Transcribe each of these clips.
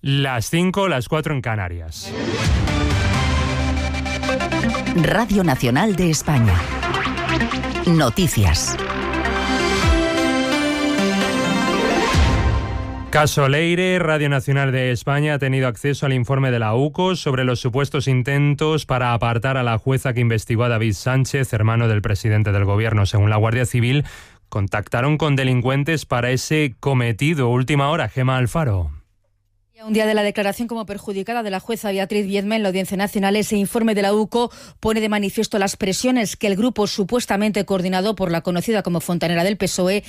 Las 5, las 4 en Canarias. Radio Nacional de España. Noticias. Caso Leire, Radio Nacional de España ha tenido acceso al informe de la UCO sobre los supuestos intentos para apartar a la jueza que investigó a David Sánchez, hermano del presidente del Gobierno. Según la Guardia Civil, contactaron con delincuentes para ese cometido. Última hora, Gemma Alfaro. Un día de la declaración como perjudicada de la jueza Beatriz Viedma en la Audiencia Nacional, ese informe de la UCO pone de manifiesto las presiones que el grupo supuestamente coordinado por la conocida como Fontanera del PSOE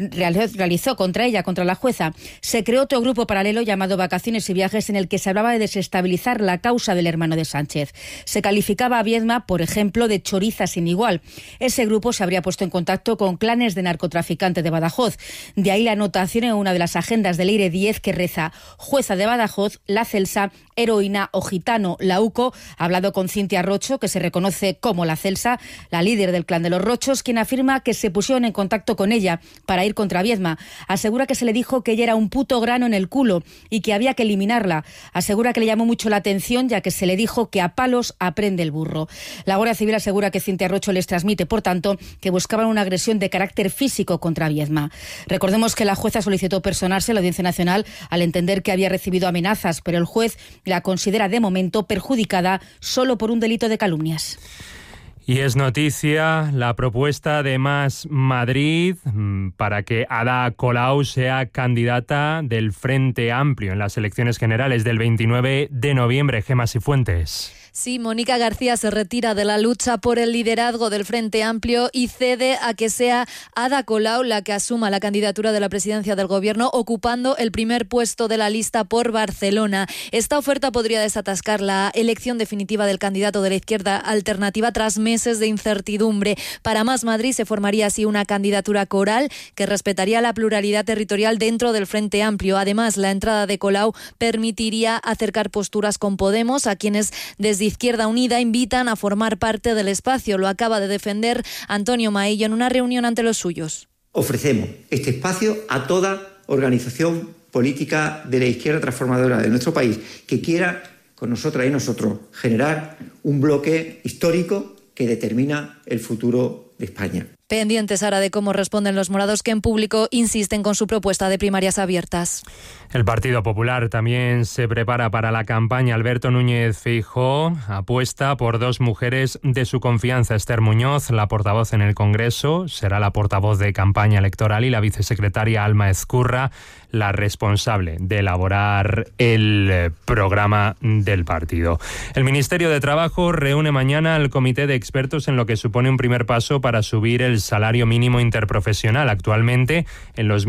realizó contra ella, contra la jueza. Se creó otro grupo paralelo llamado Vacaciones y Viajes en el que se hablaba de desestabilizar la causa del hermano de Sánchez. Se calificaba a Viedma, por ejemplo, de choriza sin igual. Ese grupo se habría puesto en contacto con clanes de narcotraficantes de Badajoz. De ahí la anotación en una de las agendas de Leire 10 que reza: jueza de Badajoz, la Celsa, heroína o gitano. La UCO ha hablado con Cintia Rocho, que se reconoce como la Celsa, la líder del clan de los Rochos, quien afirma que se pusieron en contacto con ella para ir contra Viedma. Asegura que se le dijo que ella era un puto grano en el culo y que había que eliminarla. Asegura que le llamó mucho la atención, ya que se le dijo que a palos aprende el burro. La Guardia Civil asegura que Cintia Rocho les transmite, por tanto, que buscaban una agresión de carácter físico contra Viedma. Recordemos que la jueza solicitó personarse a la Audiencia Nacional al entender que había recibido amenazas, pero el juez la considera de momento perjudicada solo por un delito de calumnias. Y es noticia la propuesta de Más Madrid para que Ada Colau sea candidata del Frente Amplio en las elecciones generales del 29 de noviembre. Gemma Cifuentes. Sí, Mónica García se retira de la lucha por el liderazgo del Frente Amplio y cede a que sea Ada Colau la que asuma la candidatura de la presidencia del Gobierno, ocupando el primer puesto de la lista por Barcelona. Esta oferta podría desatascar la elección definitiva del candidato de la izquierda alternativa tras meses de incertidumbre. Para Más Madrid se formaría así una candidatura coral que respetaría la pluralidad territorial dentro del Frente Amplio. Además, la entrada de Colau permitiría acercar posturas con Podemos, a quienes desde Izquierda Unida invitan a formar parte del espacio. Lo acaba de defender Antonio Maillo en una reunión ante los suyos. Ofrecemos este espacio a toda organización política de la izquierda transformadora de nuestro país que quiera, con nosotras y nosotros, generar un bloque histórico que determina el futuro de España. Pendientes ahora de cómo responden los morados, que en público insisten con su propuesta de primarias abiertas. El Partido Popular también se prepara para la campaña. Alberto Núñez Feijóo apuesta por dos mujeres de su confianza: Esther Muñoz, la portavoz en el Congreso, será la portavoz de campaña electoral, y la vicesecretaria Alma Ezcurra, la responsable de elaborar el programa del partido. El Ministerio de Trabajo reúne mañana al comité de expertos en lo que supone un primer paso para subir el salario mínimo interprofesional, actualmente en los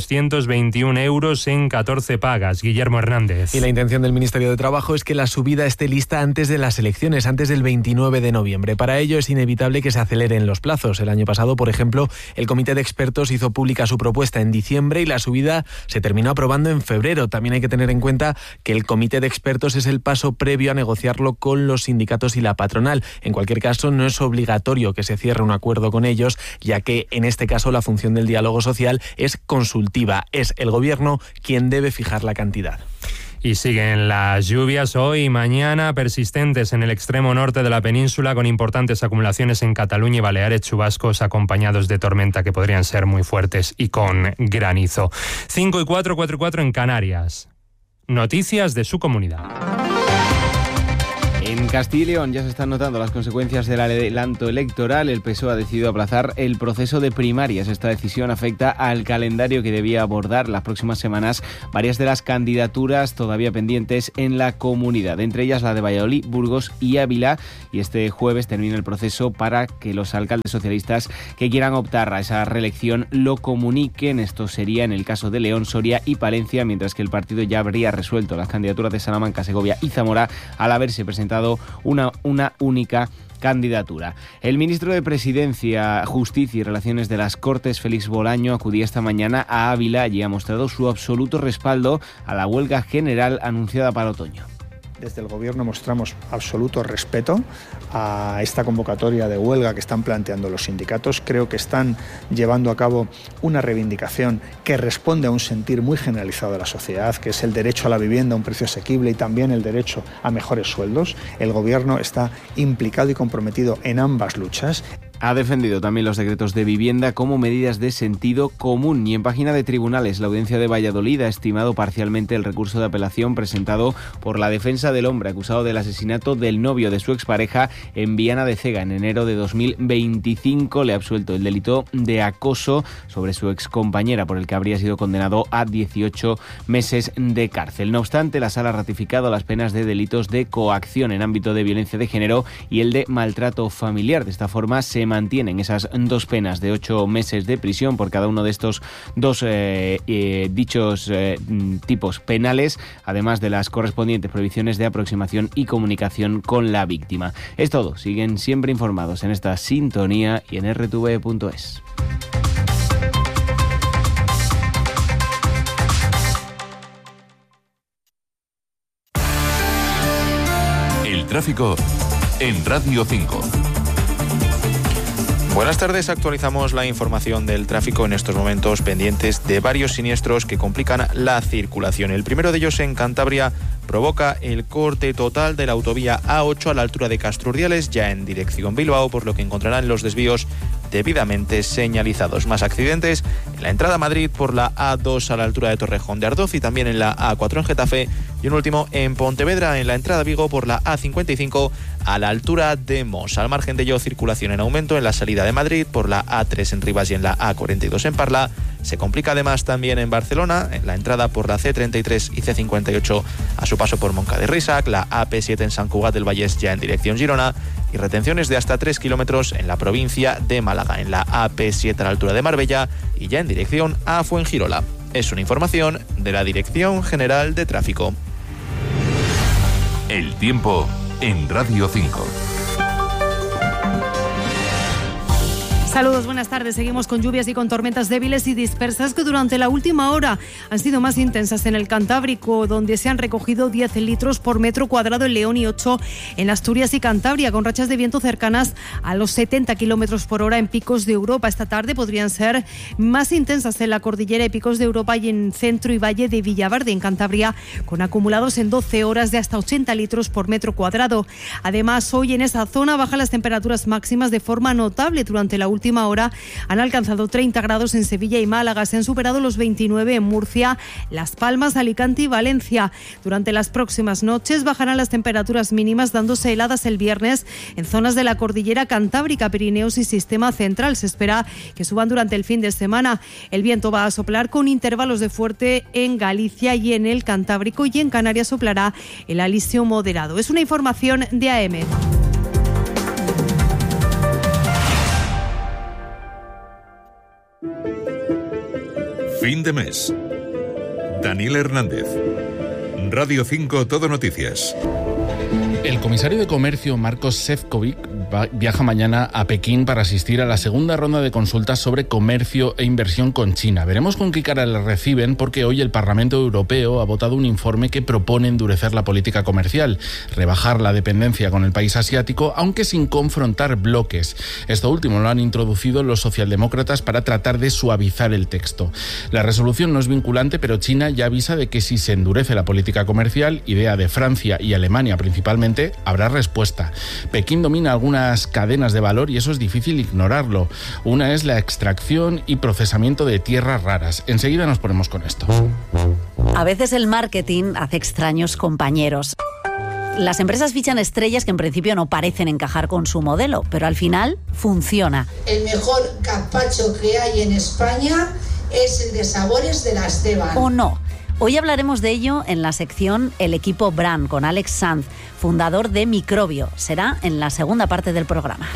1.221 euros en 14 pagas. Guillermo Hernández. Y la intención del Ministerio de Trabajo es que la subida esté lista antes de las elecciones, antes del 29 de noviembre. Para ello es inevitable que se aceleren los plazos. El año pasado, por ejemplo, el comité de expertos hizo pública su propuesta en diciembre y la subida se terminó aprobando en febrero. También hay que tener en cuenta que el comité de expertos es el paso previo a negociarlo con los sindicatos y la patronal. En cualquier caso, no es obligatorio que se cierre un acuerdo con ellos, ya que en este caso la función del diálogo social es consultiva. Es el Gobierno quien debe fijar la cantidad. Y siguen las lluvias hoy y mañana persistentes en el extremo norte de la península, con importantes acumulaciones en Cataluña y Baleares, chubascos acompañados de tormenta que podrían ser muy fuertes y con granizo. 5 y 4, 4 y 4 en Canarias. Noticias de su comunidad. En Castilla y León ya se están notando las consecuencias del adelanto electoral. El PSOE ha decidido aplazar el proceso de primarias. Esta decisión afecta al calendario que debía abordar las próximas semanas varias de las candidaturas todavía pendientes en la comunidad, entre ellas la de Valladolid, Burgos y Ávila. Y este jueves termina el proceso para que los alcaldes socialistas que quieran optar a esa reelección lo comuniquen. Esto sería en el caso de León, Soria y Palencia, mientras que el partido ya habría resuelto las candidaturas de Salamanca, Segovia y Zamora al haberse presentado una única candidatura. El ministro de Presidencia, Justicia y Relaciones de las Cortes, Félix Bolaño, acudía esta mañana a Ávila y ha mostrado su absoluto respaldo a la huelga general anunciada para otoño. Desde el Gobierno mostramos absoluto respeto a esta convocatoria de huelga que están planteando los sindicatos. Creo que están llevando a cabo una reivindicación que responde a un sentir muy generalizado de la sociedad, que es el derecho a la vivienda a un precio asequible y también el derecho a mejores sueldos. El Gobierno está implicado y comprometido en ambas luchas. Ha defendido también los decretos de vivienda como medidas de sentido común. Y en página de tribunales, la Audiencia de Valladolid ha estimado parcialmente el recurso de apelación presentado por la defensa del hombre acusado del asesinato del novio de su expareja en Viana de Cega en enero de 2025. Le ha absuelto el delito de acoso sobre su excompañera, por el que habría sido condenado a 18 meses de cárcel. No obstante, la Sala ha ratificado las penas de delitos de coacción en ámbito de violencia de género y el de maltrato familiar. De esta forma, se mantienen esas dos penas de 8 meses de prisión por cada uno de estos dos dichos tipos penales, además de las correspondientes prohibiciones de aproximación y comunicación con la víctima. Es todo. Siguen siempre informados en esta sintonía y en rtv.es. El tráfico en Radio 5. Buenas tardes, actualizamos la información del tráfico en estos momentos pendientes de varios siniestros que complican la circulación. El primero de ellos en Cantabria provoca el corte total de la autovía A8 a la altura de Castro Urdiales, ya en dirección Bilbao, por lo que encontrarán los desvíos debidamente señalizados. Más accidentes en la entrada a Madrid por la A2 a la altura de Torrejón de Ardoz y también en la A4 en Getafe, y un último en Pontevedra en la entrada a Vigo por la A55 a la altura de Mos. Al margen de ello, circulación en aumento en la salida de Madrid por la A3 en Rivas y en la A42 en Parla. Se complica además también en Barcelona, en la entrada por la C33 y C58 a su paso por Moncada y Risac, la AP7 en Sant Cugat del Vallès ya en dirección Girona, y retenciones de hasta 3 kilómetros en la provincia de Málaga, en la AP7 a la altura de Marbella y ya en dirección a Fuengirola. Es una información de la Dirección General de Tráfico. El tiempo en Radio 5. Saludos, buenas tardes. Seguimos con lluvias y con tormentas débiles y dispersas que durante la última hora han sido más intensas en el Cantábrico, donde se han recogido 10 litros por metro cuadrado en León y 8 en Asturias y Cantabria, con rachas de viento cercanas a los 70 kilómetros por hora en picos de Europa. Esta tarde podrían ser más intensas en la cordillera y picos de Europa y en centro y valle de Villaverde, en Cantabria, con acumulados en 12 horas de hasta 80 litros por metro cuadrado. Además, hoy en esa zona bajan las temperaturas máximas de forma notable. Durante la última hora han alcanzado 30 grados en Sevilla y Málaga, se han superado los 29 en Murcia, Las Palmas, Alicante y Valencia. Durante las próximas noches bajarán las temperaturas mínimas, dándose heladas el viernes en zonas de la cordillera cantábrica, Pirineos y Sistema Central. Se espera que suban durante el fin de semana. El viento va a soplar con intervalos de fuerte en Galicia y en el Cantábrico, y en Canarias soplará el alisio moderado. Es una información de AEMET. Fin de mes. Daniel Hernández. Radio 5 Todo Noticias. El comisario de Comercio, Marcos Šefčovič, viaja mañana a Pekín para asistir a la segunda ronda de consultas sobre comercio e inversión con China. Veremos con qué cara le reciben, porque hoy el Parlamento Europeo ha votado un informe que propone endurecer la política comercial, rebajar la dependencia con el país asiático, aunque sin confrontar bloques. Esto último lo han introducido los socialdemócratas para tratar de suavizar el texto. La resolución no es vinculante, pero China ya avisa de que si se endurece la política comercial, idea de Francia y Alemania principalmente, habrá respuesta. Pekín domina algunas cadenas de valor y eso es difícil ignorarlo. Una es la extracción y procesamiento de tierras raras. Enseguida nos ponemos con esto. A veces el marketing hace extraños compañeros. Las empresas fichan estrellas que en principio no parecen encajar con su modelo, pero al final funciona. El mejor gazpacho que hay en España es el de Sabores de la Esteban. ¿O no? Hoy hablaremos de ello en la sección El Equipo Brand con Alex Sanz, fundador de Microbio. Será en la segunda parte del programa.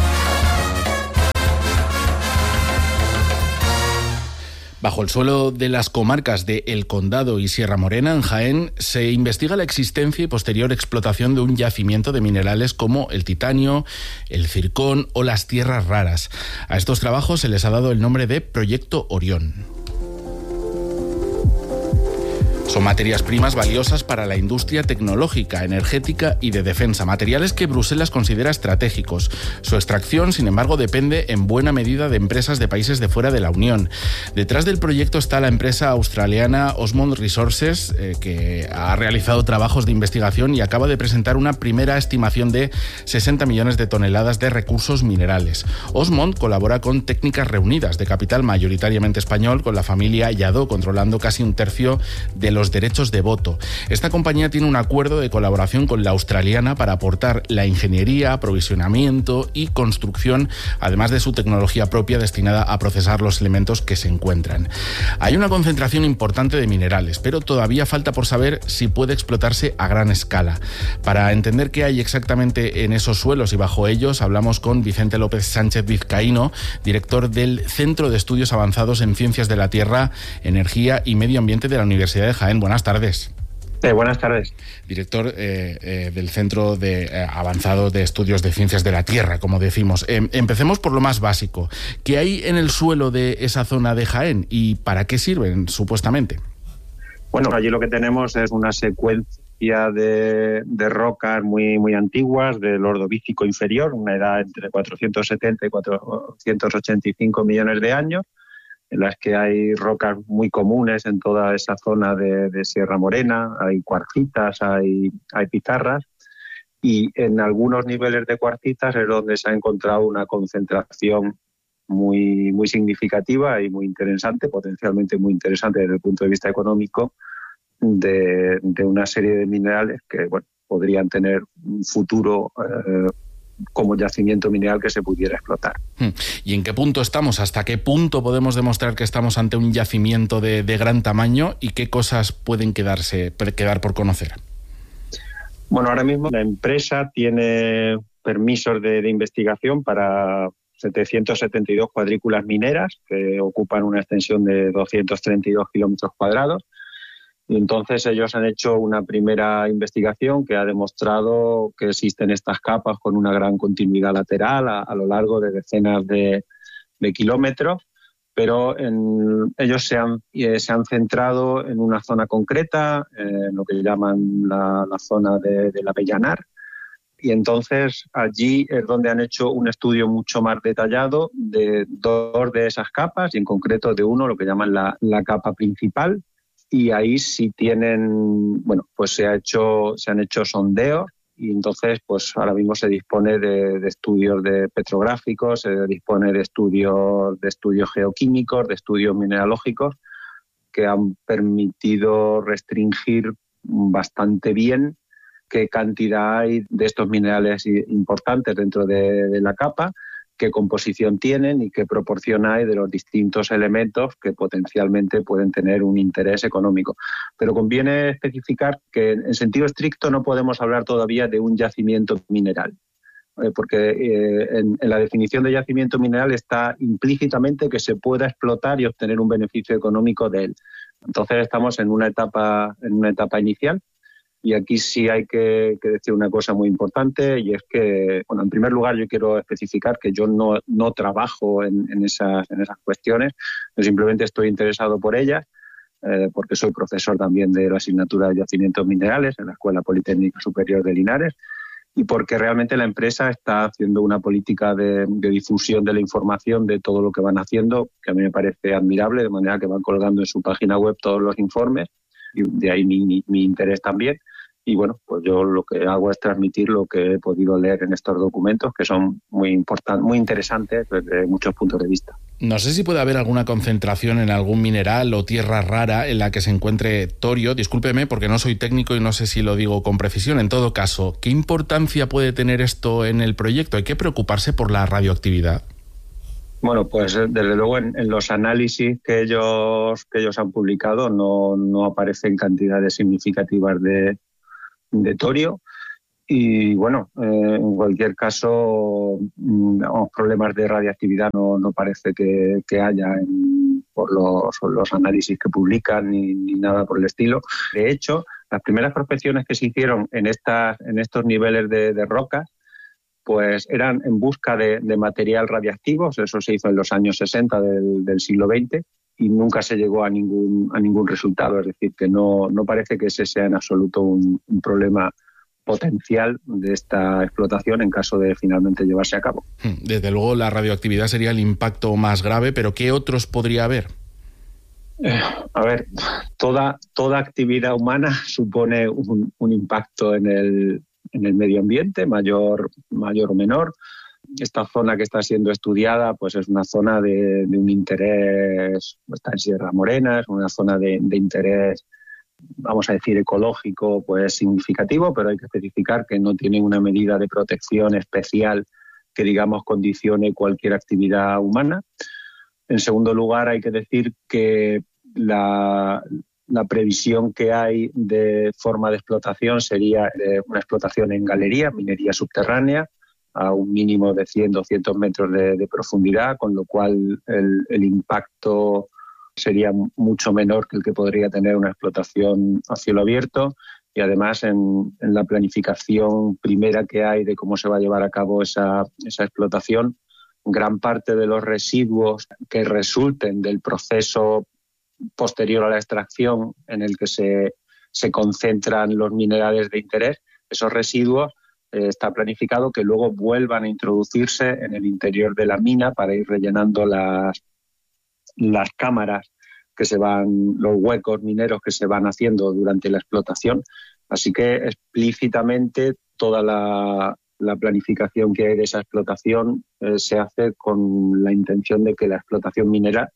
Bajo el suelo de las comarcas de El Condado y Sierra Morena, en Jaén, se investiga la existencia y posterior explotación de un yacimiento de minerales como el titanio, el zircón o las tierras raras. A estos trabajos se les ha dado el nombre de Proyecto Orión. Son materias primas valiosas para la industria tecnológica, energética y de defensa, materiales que Bruselas considera estratégicos. Su extracción, sin embargo, depende en buena medida de empresas de países de fuera de la Unión. Detrás del proyecto está la empresa australiana Osmond Resources, que ha realizado trabajos de investigación y acaba de presentar una primera estimación de 60 millones de toneladas de recursos minerales. Osmond colabora con Técnicas Reunidas, de capital mayoritariamente español, con la familia Lladó, controlando casi un tercio de los derechos de voto. Esta compañía tiene un acuerdo de colaboración con la australiana para aportar la ingeniería, aprovisionamiento y construcción, además de su tecnología propia destinada a procesar los elementos que se encuentran. Hay una concentración importante de minerales, pero todavía falta por saber si puede explotarse a gran escala. Para entender qué hay exactamente en esos suelos y bajo ellos, hablamos con Vicente López Sánchez Vizcaíno, director del Centro de Estudios Avanzados en Ciencias de la Tierra, Energía y Medio Ambiente de la Universidad de Jaén. Buenas tardes. Buenas tardes. Director del Centro Avanzado de Estudios de Ciencias de la Tierra, como decimos. Empecemos por lo más básico. ¿Qué hay en el suelo de esa zona de Jaén y para qué sirven, supuestamente? Bueno, allí lo que tenemos es una secuencia de rocas muy antiguas del Ordovícico inferior, una edad entre 470 y 485 millones de años, en las que hay rocas muy comunes en toda esa zona de Sierra Morena, hay cuarcitas, hay pizarras, y en algunos niveles de cuarcitas es donde se ha encontrado una concentración muy significativa y muy interesante, potencialmente muy interesante desde el punto de vista económico, de una serie de minerales que podrían tener un futuro como yacimiento mineral que se pudiera explotar. ¿Y en qué punto estamos? ¿Hasta qué punto podemos demostrar que estamos ante un yacimiento de gran tamaño y qué cosas pueden quedar por conocer? Bueno, ahora mismo la empresa tiene permisos de investigación para 772 cuadrículas mineras que ocupan una extensión de 232 kilómetros cuadrados. Y entonces ellos han hecho una primera investigación que ha demostrado que existen estas capas con una gran continuidad lateral a lo largo de decenas de kilómetros, pero ellos se han centrado en una zona concreta, lo que llaman la zona de Avellanar, y entonces allí es donde han hecho un estudio mucho más detallado de dos de esas capas, y en concreto de uno, lo que llaman la capa principal. Y ahí sí tienen, pues se han hecho sondeos y entonces pues ahora mismo se dispone de estudios petrográficos, se dispone de estudios geoquímicos, de estudios mineralógicos que han permitido restringir bastante bien qué cantidad hay de estos minerales importantes dentro de la capa, qué composición tienen y qué proporción hay de los distintos elementos que potencialmente pueden tener un interés económico. Pero conviene especificar que en sentido estricto no podemos hablar todavía de un yacimiento mineral, porque en la definición de yacimiento mineral está implícitamente que se pueda explotar y obtener un beneficio económico de él. Entonces estamos en una etapa inicial. Y aquí sí hay que decir una cosa muy importante, y es que, en primer lugar yo quiero especificar que yo no trabajo en esas cuestiones, yo simplemente estoy interesado por ellas, porque soy profesor también de la asignatura de yacimientos minerales en la Escuela Politécnica Superior de Linares, y porque realmente la empresa está haciendo una política de difusión de la información de todo lo que van haciendo, que a mí me parece admirable, de manera que van colgando en su página web todos los informes, y de ahí mi interés también. Y pues yo lo que hago es transmitir lo que he podido leer en estos documentos, que son muy importantes, muy interesantes desde muchos puntos de vista. No sé si puede haber alguna concentración en algún mineral o tierra rara en la que se encuentre torio. Discúlpeme porque no soy técnico y no sé si lo digo con precisión. En todo caso, ¿qué importancia puede tener esto en el proyecto? ¿Hay que preocuparse por la radioactividad? Bueno, pues desde luego en los análisis que ellos han publicado no aparecen cantidades significativas de torio, y en cualquier caso problemas de radiactividad no parece que haya por los análisis que publican ni nada por el estilo. De hecho, las primeras prospecciones que se hicieron en estos niveles de rocas pues eran en busca de material radiactivo. Eso se hizo en los años 60 del siglo XX, nunca se llegó a ningún resultado. Es decir, que no parece que ese sea en absoluto un problema potencial de esta explotación en caso de finalmente llevarse a cabo. Desde luego la radioactividad sería el impacto más grave, pero ¿qué otros podría haber? A ver, toda actividad humana supone un impacto en el medio ambiente, mayor o menor. Esta zona que está siendo estudiada pues es una zona de un interés, está en Sierra Morena, es una zona de interés, vamos a decir, ecológico pues significativo, pero hay que especificar que no tiene una medida de protección especial que, digamos, condicione cualquier actividad humana. En segundo lugar, hay que decir que la previsión que hay de forma de explotación sería una explotación en galería, minería subterránea, a un mínimo de 100-200 metros de profundidad, con lo cual el impacto sería mucho menor que el que podría tener una explotación a cielo abierto. Y además en la planificación primera que hay de cómo se va a llevar a cabo esa explotación, gran parte de los residuos que resulten del proceso posterior a la extracción en el que se concentran los minerales de interés, esos residuos está planificado que luego vuelvan a introducirse en el interior de la mina para ir rellenando las cámaras los huecos mineros que se van haciendo durante la explotación. Así que explícitamente toda la planificación que hay de esa explotación se hace con la intención de que la explotación minera,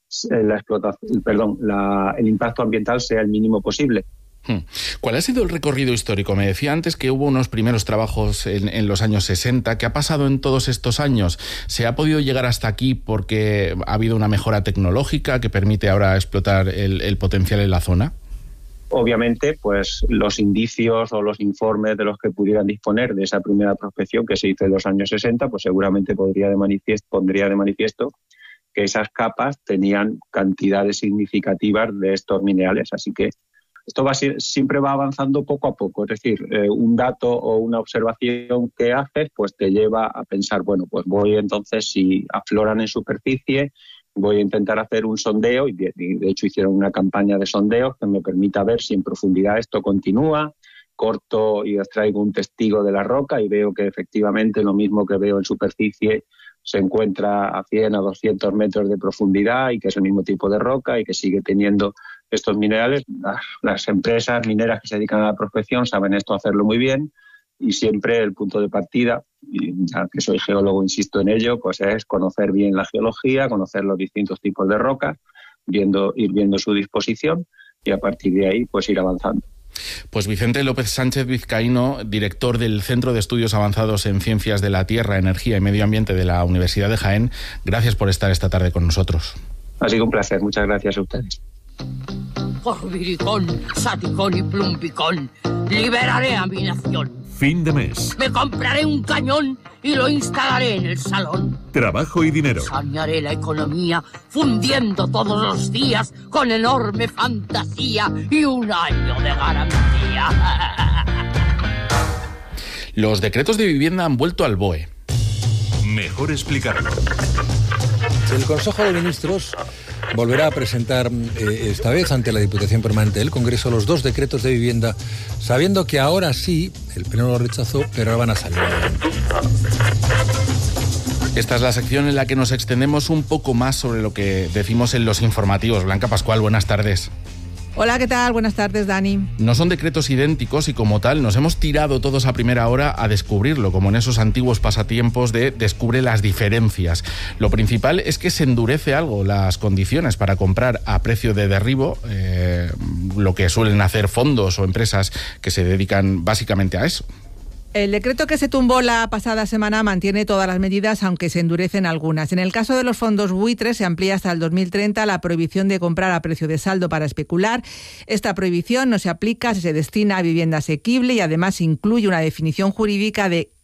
el impacto ambiental sea el mínimo posible. ¿Cuál ha sido el recorrido histórico? Me decía antes que hubo unos primeros trabajos en los años 60. ¿Qué ha pasado en todos estos años? ¿Se ha podido llegar hasta aquí porque ha habido una mejora tecnológica que permite ahora explotar el potencial en la zona? Obviamente, pues los indicios o los informes de los que pudieran disponer de esa primera prospección que se hizo en los años 60, pues seguramente pondría de manifiesto que esas capas tenían cantidades significativas de estos minerales. Así que esto siempre va avanzando poco a poco. Es decir, un dato o una observación que haces pues te lleva a pensar, bueno, pues voy entonces, si afloran en superficie, voy a intentar hacer un sondeo, y de hecho hicieron una campaña de sondeos que me permita ver si en profundidad esto continúa. Corto y extraigo un testigo de la roca y veo que efectivamente lo mismo que veo en superficie se encuentra a 100 a 200 metros de profundidad y que es el mismo tipo de roca y que sigue teniendo estos minerales. Las empresas mineras que se dedican a la prospección saben esto hacerlo muy bien, y siempre el punto de partida, y ya que soy geólogo insisto en ello, pues es conocer bien la geología, conocer los distintos tipos de rocas, ir viendo su disposición y a partir de ahí pues ir avanzando. Pues Vicente López Sánchez Vizcaíno, director del Centro de Estudios Avanzados en Ciencias de la Tierra, Energía y Medio Ambiente de la Universidad de Jaén, gracias por estar esta tarde con nosotros. Ha sido un placer, muchas gracias a ustedes. Por Viricón, Saticón y Plumpicón, liberaré a mi nación. Fin de mes. Me compraré un cañón y lo instalaré en el salón. Trabajo y dinero. Sanearé la economía, fundiendo todos los días con enorme fantasía y un año de garantía. Los decretos de vivienda han vuelto al BOE. Mejor explicado. El Consejo de Ministros volverá a presentar esta vez ante la Diputación Permanente del Congreso los 2 decretos de vivienda, sabiendo que ahora sí, el Pleno lo rechazó, pero ahora van a salir adelante. Esta es la sección en la que nos extendemos un poco más sobre lo que decimos en los informativos. Blanca Pascual, buenas tardes. Hola, ¿qué tal? Buenas tardes, Dani. No son decretos idénticos y como tal nos hemos tirado todos a primera hora a descubrirlo, como en esos antiguos pasatiempos de descubre las diferencias. Lo principal es que se endurece algo las condiciones para comprar a precio de derribo, lo que suelen hacer fondos o empresas que se dedican básicamente a eso. El decreto que se tumbó la pasada semana mantiene todas las medidas, aunque se endurecen algunas. En el caso de los fondos buitres, se amplía hasta el 2030 la prohibición de comprar a precio de saldo para especular. Esta prohibición no se aplica si se destina a vivienda asequible y además incluye una definición jurídica de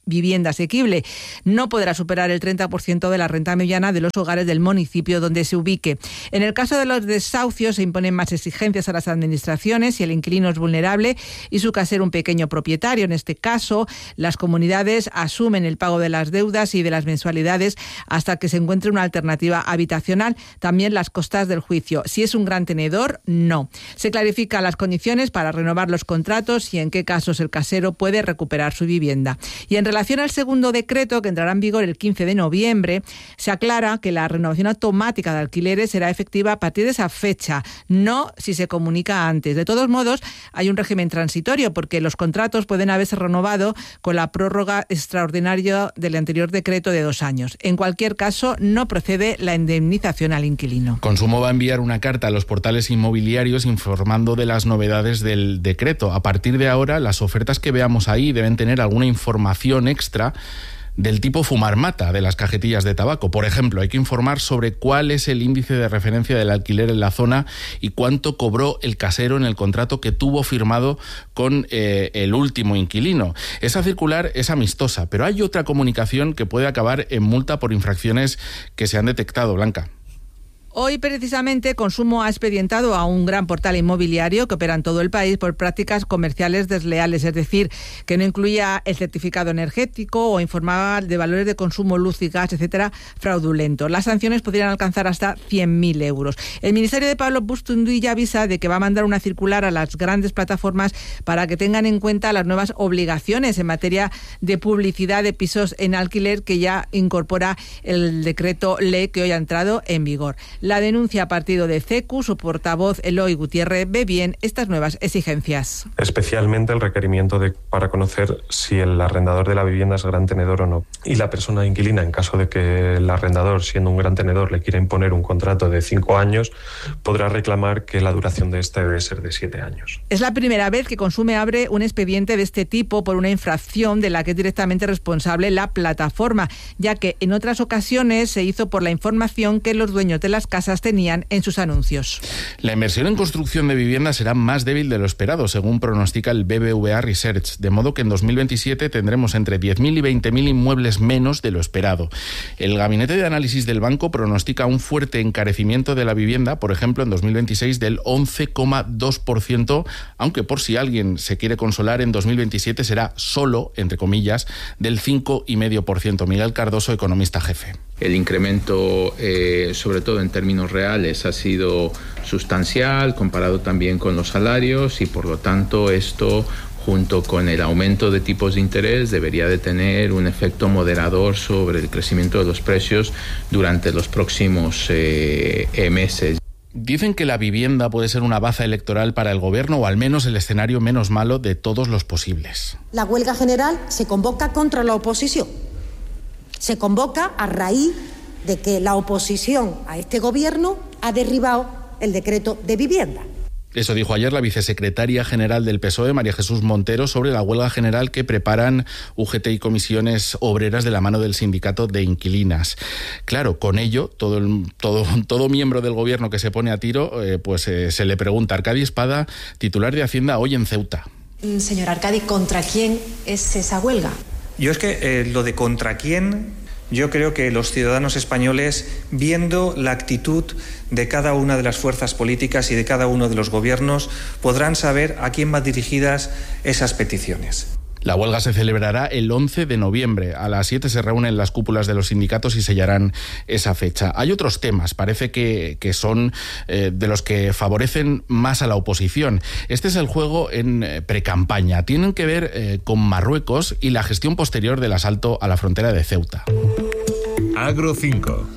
vivienda asequible. No podrá superar el 30% de la renta mediana de los hogares del municipio donde se ubique. En el caso de los desahucios se imponen más exigencias a las administraciones si el inquilino es vulnerable y su casero un pequeño propietario. En este caso, las comunidades asumen el pago de las deudas y de las mensualidades hasta que se encuentre una alternativa habitacional. También las costas del juicio. Si es un gran tenedor, no. Se clarifican las condiciones para renovar los contratos y en qué casos el casero puede recuperar su vivienda. Y en relación al segundo decreto, que entrará en vigor el 15 de noviembre, se aclara que la renovación automática de alquileres será efectiva a partir de esa fecha, no si se comunica antes. De todos modos, hay un régimen transitorio porque los contratos pueden haberse renovado con la prórroga extraordinaria del anterior decreto de 2 años. En cualquier caso, no procede la indemnización al inquilino. Consumo va a enviar una carta a los portales inmobiliarios informando de las novedades del decreto. A partir de ahora, las ofertas que veamos ahí deben tener alguna información extra del tipo fumar mata de las cajetillas de tabaco. Por ejemplo, hay que informar sobre cuál es el índice de referencia del alquiler en la zona y cuánto cobró el casero en el contrato que tuvo firmado con el último inquilino. Esa circular es amistosa, pero hay otra comunicación que puede acabar en multa por infracciones que se han detectado, Blanca. Hoy, precisamente, Consumo ha expedientado a un gran portal inmobiliario que opera en todo el país por prácticas comerciales desleales, es decir, que no incluía el certificado energético o informaba de valores de consumo, luz y gas, etcétera, fraudulentos. Las sanciones podrían alcanzar hasta 100.000 euros. El Ministerio de Pablo Bustunduy ya avisa de que va a mandar una circular a las grandes plataformas para que tengan en cuenta las nuevas obligaciones en materia de publicidad de pisos en alquiler que ya incorpora el decreto ley que hoy ha entrado en vigor. La denuncia a partido de CECU, su portavoz Eloy Gutiérrez ve bien estas nuevas exigencias. Especialmente el requerimiento para conocer si el arrendador de la vivienda es gran tenedor o no. Y la persona inquilina, en caso de que el arrendador, siendo un gran tenedor, le quiera imponer un contrato de 5 años, podrá reclamar que la duración de este debe ser de 7 años. Es la primera vez que Consume abre un expediente de este tipo por una infracción de la que es directamente responsable la plataforma, ya que en otras ocasiones se hizo por la información que los dueños de las casas tenían en sus anuncios. La inversión en construcción de viviendas será más débil de lo esperado, según pronostica el BBVA Research, de modo que en 2027 tendremos entre 10.000 y 20.000 inmuebles menos de lo esperado. El gabinete de análisis del banco pronostica un fuerte encarecimiento de la vivienda, por ejemplo, en 2026 del 11,2%, aunque por si alguien se quiere consolar, en 2027 será solo, entre comillas, del 5,5%. Miguel Cardoso, economista jefe. El incremento, sobre todo en términos reales, ha sido sustancial comparado también con los salarios y, por lo tanto, esto, junto con el aumento de tipos de interés, debería de tener un efecto moderador sobre el crecimiento de los precios durante los próximos meses. Dicen que la vivienda puede ser una baza electoral para el gobierno, o al menos el escenario menos malo de todos los posibles. La huelga general se convoca contra la oposición. Se convoca a raíz de que la oposición a este gobierno ha derribado el decreto de vivienda. Eso dijo ayer la vicesecretaria general del PSOE, María Jesús Montero, sobre la huelga general que preparan UGT y comisiones obreras de la mano del sindicato de inquilinas. Claro, con ello, todo miembro del gobierno que se pone a tiro, se le pregunta. Arcadi Espada, titular de Hacienda, hoy en Ceuta. Señor Arcadi, ¿contra quién es esa huelga? Yo es que lo de contra quién, yo creo que los ciudadanos españoles, viendo la actitud de cada una de las fuerzas políticas y de cada uno de los gobiernos, podrán saber a quién van dirigidas esas peticiones. La huelga se celebrará el 11 de noviembre. A las 7 se reúnen las cúpulas de los sindicatos y sellarán esa fecha. Hay otros temas, parece que son de los que favorecen más a la oposición. Este es el juego en precampaña. Tienen que ver con Marruecos y la gestión posterior del asalto a la frontera de Ceuta. Agro 5.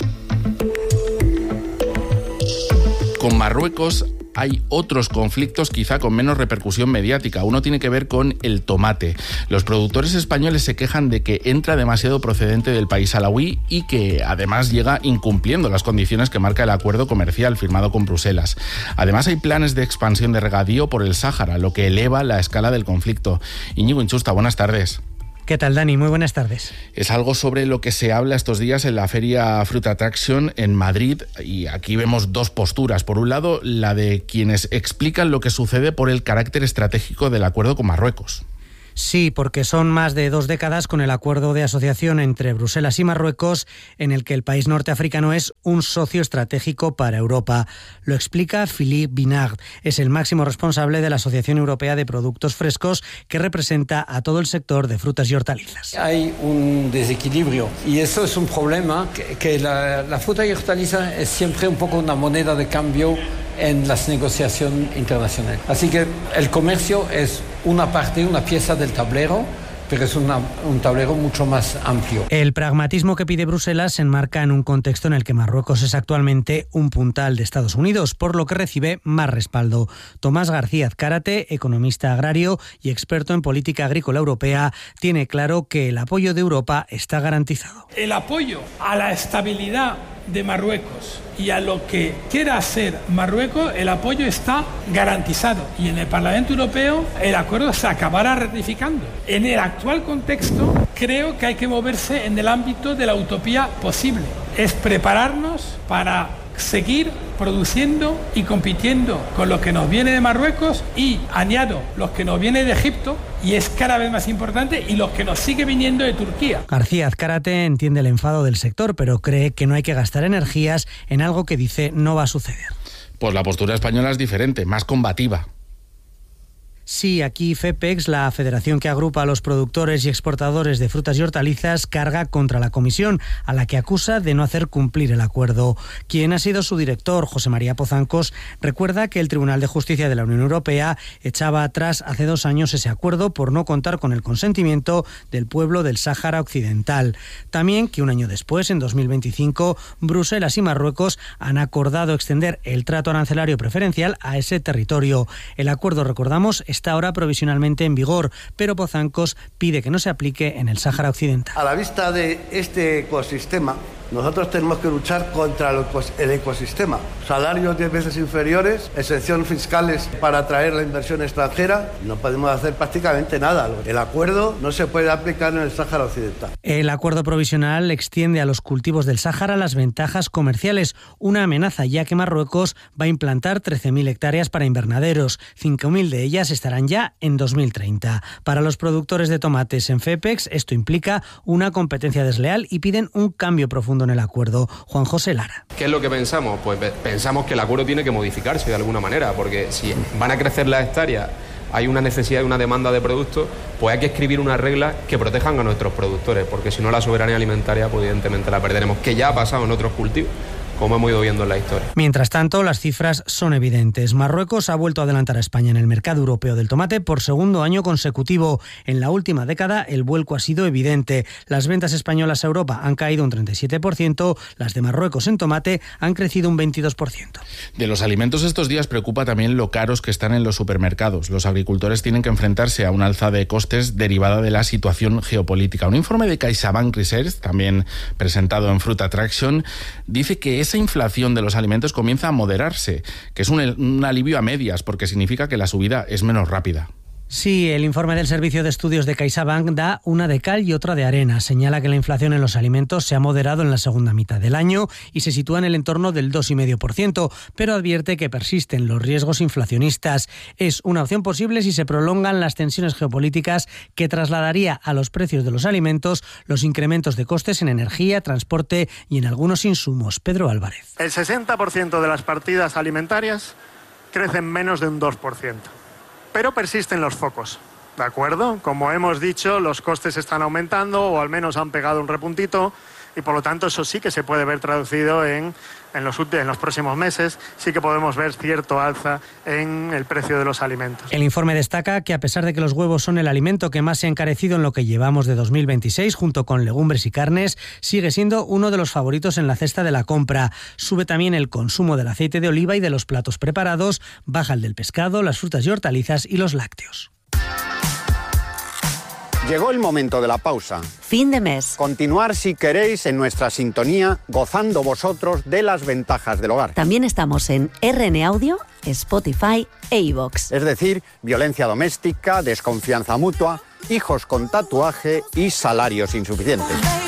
Con Marruecos hay otros conflictos quizá con menos repercusión mediática. Uno tiene que ver con el tomate. Los productores españoles se quejan de que entra demasiado procedente del país alauí y que además llega incumpliendo las condiciones que marca el acuerdo comercial firmado con Bruselas. Además hay planes de expansión de regadío por el Sáhara, lo que eleva la escala del conflicto. Íñigo Inchusta, buenas tardes. ¿Qué tal, Dani? Muy buenas tardes. Es algo sobre lo que se habla estos días en la Feria Fruit Attraction en Madrid, y aquí vemos dos posturas. Por un lado, la de quienes explican lo que sucede por el carácter estratégico del acuerdo con Marruecos. Sí, porque son más de 2 décadas con el acuerdo de asociación entre Bruselas y Marruecos, en el que el país norteafricano es un socio estratégico para Europa. Lo explica Philippe Binard, es el máximo responsable de la Asociación Europea de Productos Frescos, que representa a todo el sector de frutas y hortalizas. Hay un desequilibrio y eso es un problema, que la fruta y hortaliza es siempre un poco una moneda de cambio en las negociaciones internacionales. Así que el comercio es una parte, una pieza del tablero, pero es un tablero mucho más amplio. El pragmatismo que pide Bruselas se enmarca en un contexto en el que Marruecos es actualmente un puntal de Estados Unidos, por lo que recibe más respaldo. Tomás García Azcárate, economista agrario y experto en política agrícola europea, tiene claro que el apoyo de Europa está garantizado. El apoyo a la estabilidad de Marruecos y a lo que quiera hacer Marruecos, el apoyo está garantizado. Y en el Parlamento Europeo el acuerdo se acabará ratificando. En el actual contexto, creo que hay que moverse en el ámbito de la utopía posible. Es prepararnos para seguir produciendo y compitiendo con lo que nos viene de Marruecos y, añado, los que nos viene de Egipto, y es cada vez más importante, y los que nos sigue viniendo de Turquía. García Azcárate entiende el enfado del sector, pero cree que no hay que gastar energías en algo que dice no va a suceder. Pues la postura española es diferente, más combativa. Sí, aquí FEPEX, la federación que agrupa a los productores y exportadores de frutas y hortalizas, carga contra la Comisión, a la que acusa de no hacer cumplir el acuerdo. Quien ha sido su director, José María Pozancos, recuerda que el Tribunal de Justicia de la Unión Europea echaba atrás hace 2 años ese acuerdo por no contar con el consentimiento del pueblo del Sáhara Occidental. También que un año después, en 2025, Bruselas y Marruecos han acordado extender el trato arancelario preferencial a ese territorio. El acuerdo, recordamos, está ahora provisionalmente en vigor, pero Pozancos pide que no se aplique en el Sáhara Occidental. A la vista de este ecosistema, nosotros tenemos que luchar contra el ecosistema. Salarios 10 veces inferiores, exenciones fiscales para atraer la inversión extranjera. No podemos hacer prácticamente nada. El acuerdo no se puede aplicar en el Sáhara Occidental. El acuerdo provisional extiende a los cultivos del Sáhara las ventajas comerciales, una amenaza ya que Marruecos va a implantar 13.000 hectáreas para invernaderos. 5.000 de ellas estarán ya en 2030. Para los productores de tomates en FEPEX, esto implica una competencia desleal y piden un cambio profundo en el acuerdo. Juan José Lara. ¿Qué es lo que pensamos? Pues pensamos que el acuerdo tiene que modificarse de alguna manera, porque si van a crecer las hectáreas, hay una necesidad y una demanda de productos, pues hay que escribir unas reglas que protejan a nuestros productores, porque si no la soberanía alimentaria, pues evidentemente la perderemos, que ya ha pasado en otros cultivos, como hemos ido viendo en la historia. Mientras tanto, las cifras son evidentes. Marruecos ha vuelto a adelantar a España en el mercado europeo del tomate por 2º año consecutivo. En la última década, el vuelco ha sido evidente. Las ventas españolas a Europa han caído un 37%, las de Marruecos en tomate han crecido un 22%. De los alimentos estos días preocupa también lo caros que están en los supermercados. Los agricultores tienen que enfrentarse a una alza de costes derivada de la situación geopolítica. Un informe de CaixaBank Research, también presentado en Fruit Attraction, dice que esa inflación de los alimentos comienza a moderarse, que es un alivio a medias, porque significa que la subida es menos rápida. Sí, el informe del Servicio de Estudios de CaixaBank da una de cal y otra de arena. Señala que la inflación en los alimentos se ha moderado en la segunda mitad del año y se sitúa en el entorno del 2,5%, pero advierte que persisten los riesgos inflacionistas. Es una opción posible si se prolongan las tensiones geopolíticas, que trasladaría a los precios de los alimentos los incrementos de costes en energía, transporte y en algunos insumos. Pedro Álvarez. El 60% de las partidas alimentarias crecen menos de un 2%. Pero persisten los focos, ¿de acuerdo? Como hemos dicho, los costes están aumentando o al menos han pegado un repuntito y por lo tanto eso sí que se puede ver traducido en los próximos meses. Sí que podemos ver cierto alza en el precio de los alimentos. El informe destaca que a pesar de que los huevos son el alimento que más se ha encarecido en lo que llevamos de 2026, junto con legumbres y carnes, sigue siendo uno de los favoritos en la cesta de la compra. Sube también el consumo del aceite de oliva y de los platos preparados, baja el del pescado, las frutas y hortalizas y los lácteos. Llegó el momento de la pausa. Fin de mes. Continuar, si queréis, en nuestra sintonía, gozando vosotros de las ventajas del hogar. También estamos en RN Audio, Spotify e iVoox. Es decir, violencia doméstica, desconfianza mutua, hijos con tatuaje y salarios insuficientes.